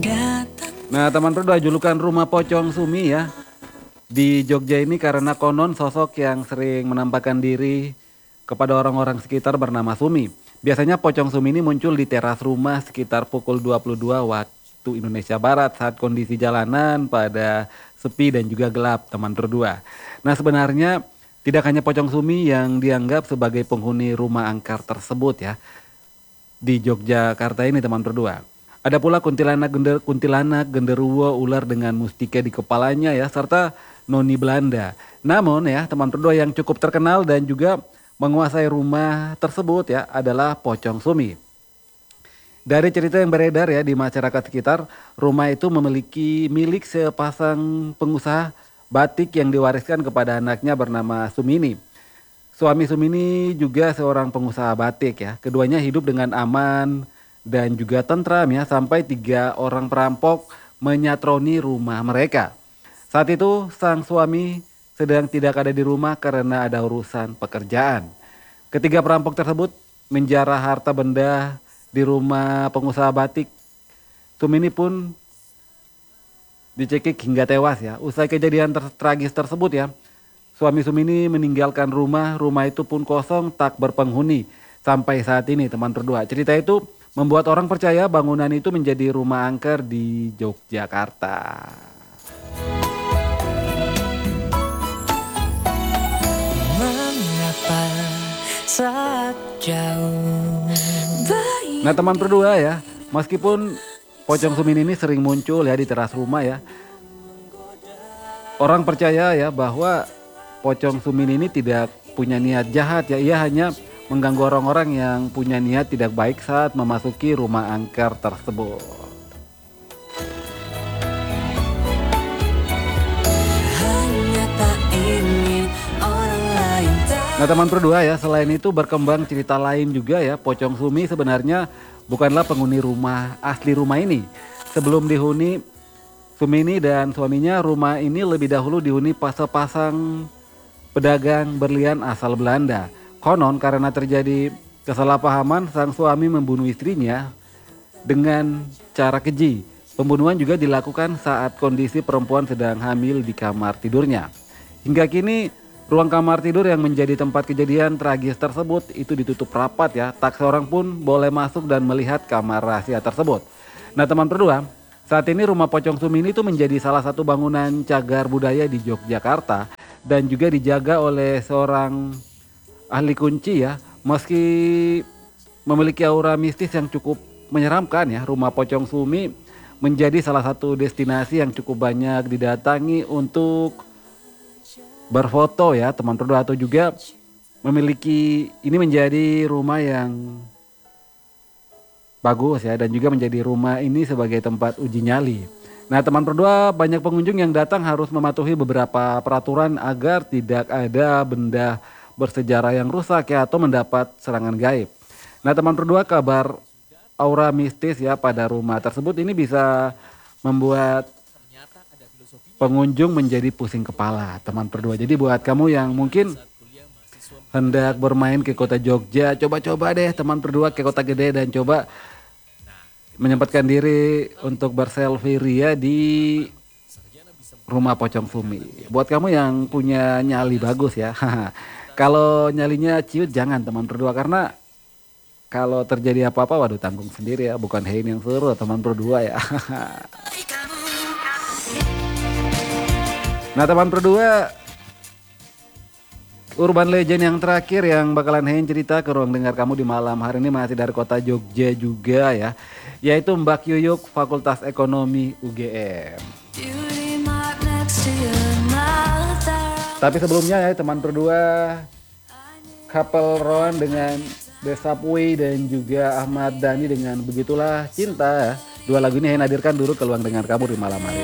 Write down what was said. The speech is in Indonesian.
Nah teman berdua, julukan rumah pocong Sumi ya di Jogja ini karena konon sosok yang sering menampakkan diri kepada orang-orang sekitar bernama Sumi. Biasanya pocong Sumi ini muncul di teras rumah sekitar pukul 22 waktu Indonesia Barat saat kondisi jalanan pada sepi dan juga gelap teman berdua. Nah sebenarnya tidak hanya pocong Sumi yang dianggap sebagai penghuni rumah angker tersebut ya di Yogyakarta ini teman berdua. Ada pula kuntilanak, genderuwo, ular dengan mustika di kepalanya ya, serta noni Belanda. Namun ya teman berdua, yang cukup terkenal dan juga menguasai rumah tersebut ya adalah pocong Sumi. Dari cerita yang beredar ya di masyarakat sekitar, rumah itu memiliki milik sepasang pengusaha batik yang diwariskan kepada anaknya bernama Sumini. Suami Sumini juga seorang pengusaha batik ya. Keduanya hidup dengan aman dan juga tentram ya sampai 3 orang perampok menyatroni rumah mereka. Saat itu sang suami sedang tidak ada di rumah karena ada urusan pekerjaan. Ketiga perampok tersebut menjarah harta benda di rumah pengusaha batik. Sumini pun dicekik hingga tewas ya. Usai kejadian tragis tersebut ya, suami Sumini meninggalkan rumah itu pun kosong tak berpenghuni sampai saat ini teman berdua. Cerita itu membuat orang percaya bangunan itu menjadi rumah angker di Yogyakarta. Mengapa saat jauh. Nah teman berdua ya, meskipun pocong Sumini ini sering muncul ya di teras rumah ya, orang percaya ya bahwa pocong Sumini ini tidak punya niat jahat ya. Ia hanya mengganggu orang-orang yang punya niat tidak baik saat memasuki rumah angker tersebut. Nah teman berdua ya, selain itu berkembang cerita lain juga ya. Pocong Sumi sebenarnya bukanlah penghuni rumah asli rumah ini. Sebelum dihuni Sumini dan suaminya, rumah ini lebih dahulu dihuni sepasang pedagang berlian asal Belanda. Konon karena terjadi kesalahpahaman, sang suami membunuh istrinya dengan cara keji. Pembunuhan juga dilakukan saat kondisi perempuan sedang hamil di kamar tidurnya. Hingga kini ruang kamar tidur yang menjadi tempat kejadian tragis tersebut itu ditutup rapat ya. Tak seorang pun boleh masuk dan melihat kamar rahasia tersebut. Nah teman berdua, saat ini rumah pocong Sumi ini tuh menjadi salah satu bangunan cagar budaya di Yogyakarta dan juga dijaga oleh seorang ahli kunci ya. Meski memiliki aura mistis yang cukup menyeramkan ya, rumah pocong Sumi menjadi salah satu destinasi yang cukup banyak didatangi untuk berfoto ya teman berdua, atau juga memiliki ini menjadi rumah yang bagus ya, dan juga menjadi rumah ini sebagai tempat uji nyali. Nah teman berdua, banyak pengunjung yang datang harus mematuhi beberapa peraturan agar tidak ada benda bersejarah yang rusak ya atau mendapat serangan gaib. Nah teman berdua, kabar aura mistis ya pada rumah tersebut ini bisa membuat pengunjung menjadi pusing kepala teman berdua. Jadi buat kamu yang mungkin hendak bermain ke kota Jogja, coba-coba deh teman berdua ke kota gede dan coba menyempatkan diri untuk berselfie ria di rumah pocong Sumi. Buat kamu yang punya nyali bagus ya, kalau nyalinya ciut jangan teman berdua, karena kalau terjadi apa-apa waduh tanggung sendiri ya, bukan Hein yang suruh teman berdua ya. Nah teman berdua, urban legend yang terakhir yang bakalan Hein cerita ke ruang dengar kamu di malam hari ini masih dari kota Jogja juga ya, yaitu Mbak Yuyuk, Fakultas Ekonomi UGM. Tapi sebelumnya ya teman berdua, couple Rowan dengan The Subway dan juga Ahmad Dhani dengan Begitulah Cinta. Dua lagu ini Hein hadirkan dulu ke ruang dengar kamu di malam hari ini.